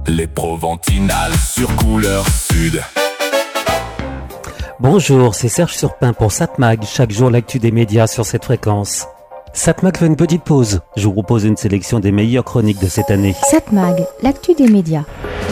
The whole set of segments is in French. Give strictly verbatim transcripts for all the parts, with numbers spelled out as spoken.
Les Proventinales sur Couleur Sud. Bonjour, c'est Serge Surpin pour Satmag, chaque jour l'actu des médias sur cette fréquence. Satmag fait une petite pause. Je vous propose une sélection des meilleures chroniques de cette année. Satmag, l'actu des médias.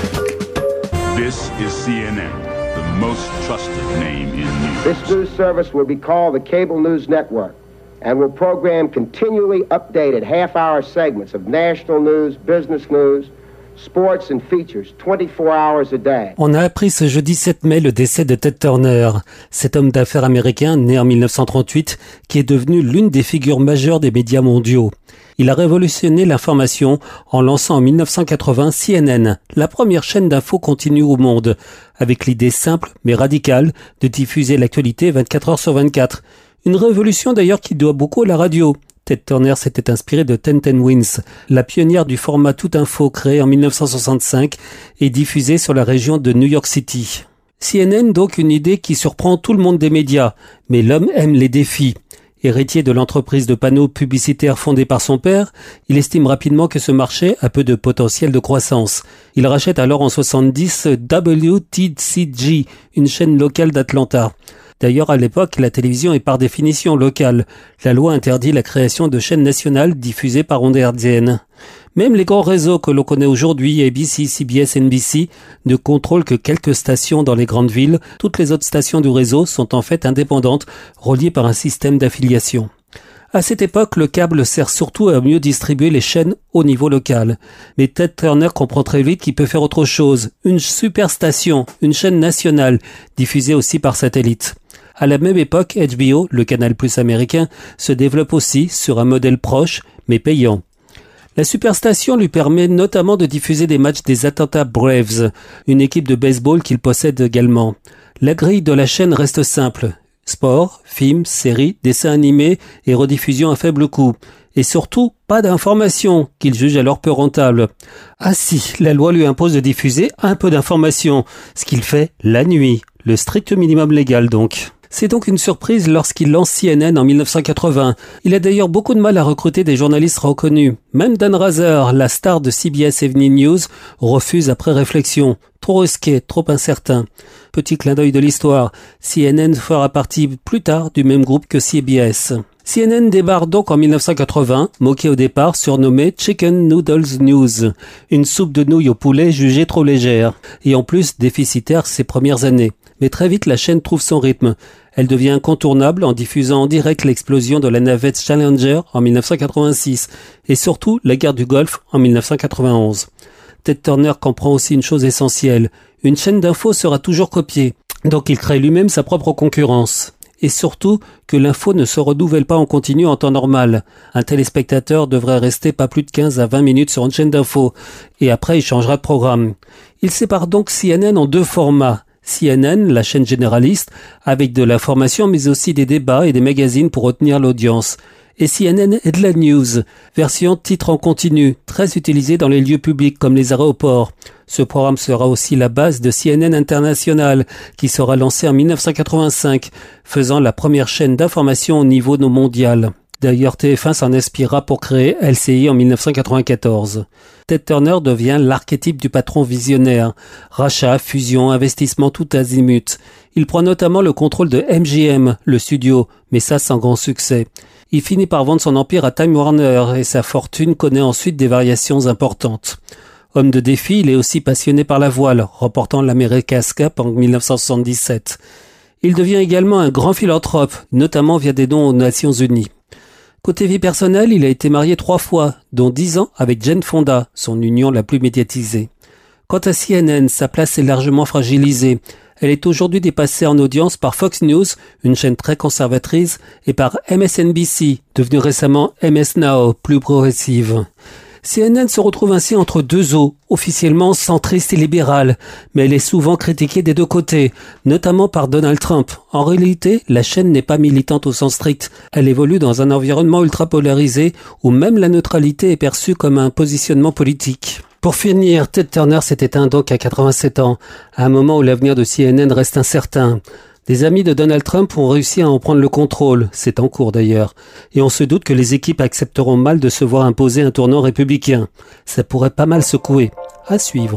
This is C N N, the most trusted name in news. This news service will be called the Cable News Network and will program continually updated half-hour segments of national news, business news, sports and features twenty-four hours a day. On a appris ce jeudi sept mai le décès de Ted Turner, cet homme d'affaires américain né en mille neuf cent trente-huit qui est devenu l'une des figures majeures des médias mondiaux. Il a révolutionné l'information en lançant en mille neuf cent quatre-vingts C N N, la première chaîne d'infos continue au monde, avec l'idée simple mais radicale de diffuser l'actualité vingt-quatre heures sur vingt-quatre. Une révolution d'ailleurs qui doit beaucoup à la radio. Ted Turner s'était inspiré de Ten Ten Wins, la pionnière du format Tout Info créé en mille neuf cent soixante-cinq et diffusé sur la région de New York City. C N N donc une idée qui surprend tout le monde des médias, mais l'homme aime les défis. Héritier de l'entreprise de panneaux publicitaires fondée par son père, il estime rapidement que ce marché a peu de potentiel de croissance. Il rachète alors en soixante-dix W T C G, une chaîne locale d'Atlanta. D'ailleurs, à l'époque, la télévision est par définition locale. La loi interdit la création de chaînes nationales diffusées par ondes hertziennes. Même les grands réseaux que l'on connaît aujourd'hui, A B C, C B S, N B C, ne contrôlent que quelques stations dans les grandes villes. Toutes les autres stations du réseau sont en fait indépendantes, reliées par un système d'affiliation. À cette époque, le câble sert surtout à mieux distribuer les chaînes au niveau local. Mais Ted Turner comprend très vite qu'il peut faire autre chose. Une super station, une chaîne nationale, diffusée aussi par satellite. À la même époque, H B O, le canal plus américain, se développe aussi sur un modèle proche, mais payant. La superstation lui permet notamment de diffuser des matchs des Atlanta Braves, une équipe de baseball qu'il possède également. La grille de la chaîne reste simple. Sport, films, séries, dessins animés et rediffusion à faible coût. Et surtout, pas d'informations, qu'il juge alors peu rentable. Ah si, la loi lui impose de diffuser un peu d'informations, ce qu'il fait la nuit, le strict minimum légal donc. C'est donc une surprise lorsqu'il lance C N N en mille neuf cent quatre-vingts. Il a d'ailleurs beaucoup de mal à recruter des journalistes reconnus. Même Dan Rather, la star de C B S Evening News, refuse après réflexion. Trop risqué, trop incertain. Petit clin d'œil de l'histoire, C N N fera partie plus tard du même groupe que C B S. C N N débarque donc en mille neuf cent quatre-vingts, moqué au départ, surnommé Chicken Noodles News, une soupe de nouilles au poulet jugée trop légère, et en plus déficitaire ces premières années. Mais très vite la chaîne trouve son rythme. Elle devient incontournable en diffusant en direct l'explosion de la navette Challenger en mille neuf cent quatre-vingt-six, et surtout la guerre du Golfe en mille neuf cent quatre-vingt-onze. Ted Turner comprend aussi une chose essentielle, une chaîne d'infos sera toujours copiée, donc il crée lui-même sa propre concurrence. Et surtout que l'info ne se renouvelle pas en continu en temps normal. Un téléspectateur devrait rester pas plus de quinze à vingt minutes sur une chaîne d'info, et après il changera de programme. Il sépare donc C N N en deux formats. C N N, la chaîne généraliste, avec de l'information mais aussi des débats et des magazines pour retenir l'audience. Et C N N Headline News, version titre en continu, très utilisée dans les lieux publics comme les aéroports. Ce programme sera aussi la base de C N N International, qui sera lancé en mille neuf cent quatre-vingt-cinq, faisant la première chaîne d'information au niveau mondial. D'ailleurs, T F un s'en inspirera pour créer L C I en mille neuf cent quatre-vingt-quatorze. Ted Turner devient l'archétype du patron visionnaire. Rachat, fusion, investissement tout azimut. Il prend notamment le contrôle de M G M, le studio, mais ça sans grand succès. Il finit par vendre son empire à Time Warner et sa fortune connaît ensuite des variations importantes. Homme de défi, il est aussi passionné par la voile, remportant l'America's Cup en mille neuf cent soixante-dix-sept. Il devient également un grand philanthrope, notamment via des dons aux Nations Unies. Côté vie personnelle, il a été marié trois fois, dont dix ans avec Jane Fonda, son union la plus médiatisée. Quant à C N N, sa place est largement fragilisée. Elle est aujourd'hui dépassée en audience par Fox News, une chaîne très conservatrice, et par M S N B C, devenue récemment M S Now, plus progressive. C N N se retrouve ainsi entre deux eaux, officiellement centriste et libérale, mais elle est souvent critiquée des deux côtés, notamment par Donald Trump. En réalité, la chaîne n'est pas militante au sens strict. Elle évolue dans un environnement ultra polarisé où même la neutralité est perçue comme un positionnement politique. Pour finir, Ted Turner s'est éteint donc à quatre-vingt-sept ans, à un moment où l'avenir de C N N reste incertain. Des amis de Donald Trump ont réussi à en prendre le contrôle, c'est en cours d'ailleurs, et on se doute que les équipes accepteront mal de se voir imposer un tournant républicain. Ça pourrait pas mal secouer. À suivre.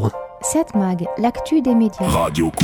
sept Mag, l'actu des médias. Radio